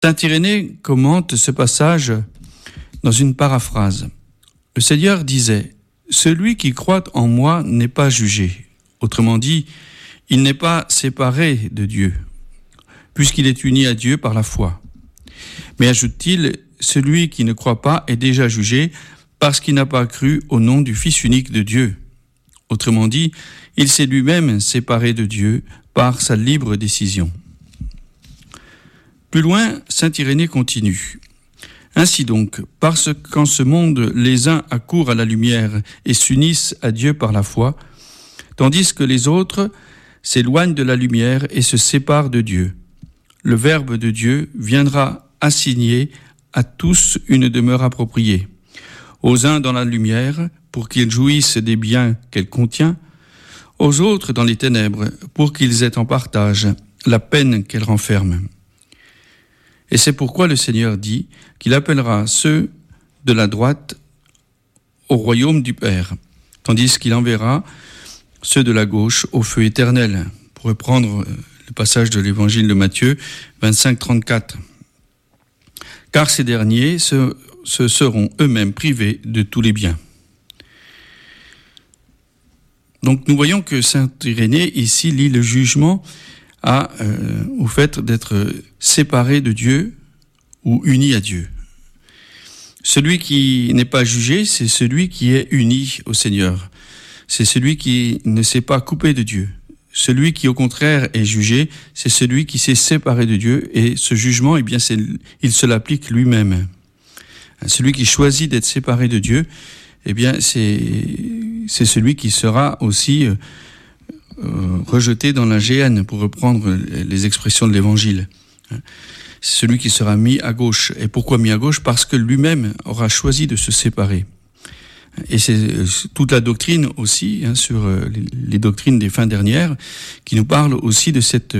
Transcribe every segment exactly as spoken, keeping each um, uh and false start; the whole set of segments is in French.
Saint Irénée commente ce passage dans une paraphrase. Le Seigneur disait « Celui qui croit en moi n'est pas jugé ». Autrement dit, il n'est pas séparé de Dieu, puisqu'il est uni à Dieu par la foi. Mais ajoute-t-il, celui qui ne croit pas est déjà jugé parce qu'il n'a pas cru au nom du Fils unique de Dieu. Autrement dit, il s'est lui-même séparé de Dieu par sa libre décision. Plus loin, saint Irénée continue. Ainsi donc, parce qu'en ce monde, les uns accourent à la lumière et s'unissent à Dieu par la foi, tandis que les autres s'éloignent de la lumière et se séparent de Dieu. Le Verbe de Dieu viendra assigner à tous une demeure appropriée. Aux uns dans la lumière, pour qu'ils jouissent des biens qu'elle contient, aux autres dans les ténèbres, pour qu'ils aient en partage la peine qu'elle renferme. Et c'est pourquoi le Seigneur dit qu'il appellera ceux de la droite au royaume du Père, tandis qu'il enverra ceux de la gauche au feu éternel, pour reprendre le passage de l'évangile de Matthieu vingt-cinq trente-quatre. Car ces derniers se, se seront eux-mêmes privés de tous les biens. Donc nous voyons que saint Irénée ici lie le jugement à, euh, au fait d'être séparé de Dieu ou uni à Dieu. Celui qui n'est pas jugé, c'est celui qui est uni au Seigneur. C'est celui qui ne s'est pas coupé de Dieu. Celui qui, au contraire, est jugé, c'est celui qui s'est séparé de Dieu. Et ce jugement, eh bien, c'est, il se l'applique lui-même. Celui qui choisit d'être séparé de Dieu, eh bien, c'est, c'est celui qui sera aussi euh, euh, rejeté dans la géhenne, pour reprendre les expressions de l'Évangile. C'est celui qui sera mis à gauche. Et pourquoi mis à gauche ? Parce que lui-même aura choisi de se séparer. Et c'est toute la doctrine aussi, hein, sur les, les doctrines des fins dernières, qui nous parle aussi de cette,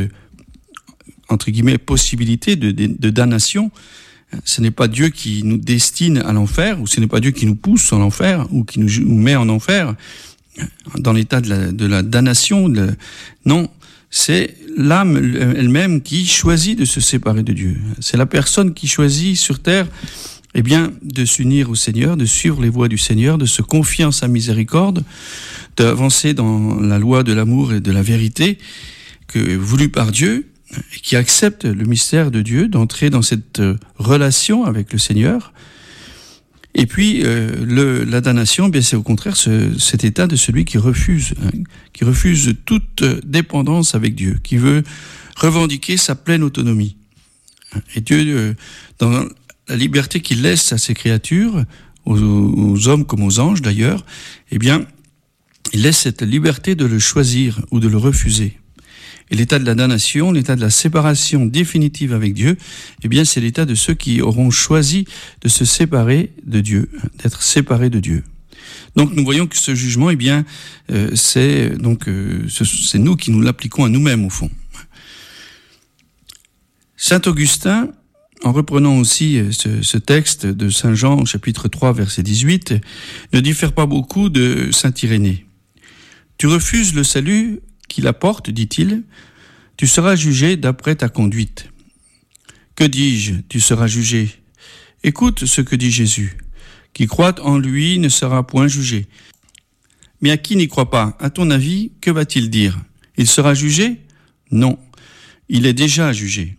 entre guillemets, possibilité de, de, de damnation. Ce n'est pas Dieu qui nous destine à l'enfer, ou ce n'est pas Dieu qui nous pousse en enfer, ou qui nous, nous met en enfer, dans l'état de la, de la damnation. De, non, c'est l'âme elle-même qui choisit de se séparer de Dieu. C'est la personne qui choisit sur terre, eh bien, de s'unir au Seigneur, de suivre les voies du Seigneur, de se confier en sa miséricorde, d'avancer dans la loi de l'amour et de la vérité que voulue par Dieu, et qui accepte le mystère de Dieu, d'entrer dans cette relation avec le Seigneur. Et puis, euh, le, la damnation, bien, c'est au contraire ce, cet état de celui qui refuse, hein, qui refuse toute dépendance avec Dieu, qui veut revendiquer sa pleine autonomie. Et Dieu, euh, dans la liberté qu'il laisse à ses créatures, aux, aux hommes comme aux anges d'ailleurs, eh bien, il laisse cette liberté de le choisir ou de le refuser. Et l'état de la damnation, l'état de la séparation définitive avec Dieu, eh bien, c'est l'état de ceux qui auront choisi de se séparer de Dieu, d'être séparés de Dieu. Donc, nous voyons que ce jugement, eh bien, euh, c'est donc euh, ce, c'est nous qui nous l'appliquons à nous-mêmes au fond. Saint Augustin, en reprenant aussi ce, ce texte de Saint Jean, chapitre trois, verset dix-huit, ne diffère pas beaucoup de saint Irénée. « Tu refuses le salut qu'il apporte, dit-il, tu seras jugé d'après ta conduite. Que dis-je, tu seras jugé. Écoute ce que dit Jésus. Qui croit en lui ne sera point jugé. Mais à qui n'y croit pas, à ton avis, que va-t-il dire ? Il sera jugé ? Non, il est déjà jugé.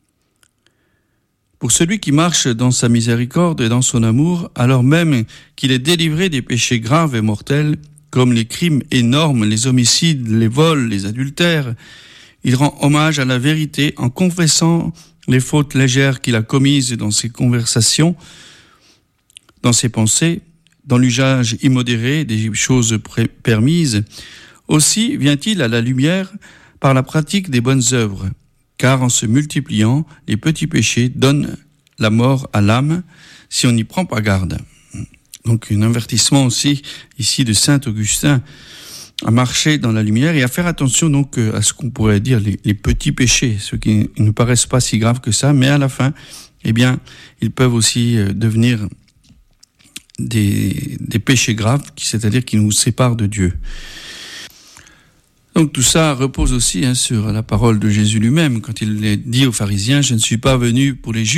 Pour celui qui marche dans sa miséricorde et dans son amour, alors même qu'il est délivré des péchés graves et mortels, comme les crimes énormes, les homicides, les vols, les adultères, il rend hommage à la vérité en confessant les fautes légères qu'il a commises dans ses conversations, dans ses pensées, dans l'usage immodéré des choses permises. Aussi vient-il à la lumière par la pratique des bonnes œuvres, car en se multipliant, les petits péchés donnent la mort à l'âme si on n'y prend pas garde. Donc un avertissement aussi ici de saint Augustin à marcher dans la lumière et à faire attention donc à ce qu'on pourrait dire les, les petits péchés, ceux qui ne paraissent pas si graves que ça, mais à la fin, eh bien, ils peuvent aussi devenir des, des péchés graves, c'est-à-dire qui nous séparent de Dieu. Donc tout ça repose aussi hein, sur la parole de Jésus lui-même, quand il dit aux pharisiens, je ne suis pas venu pour les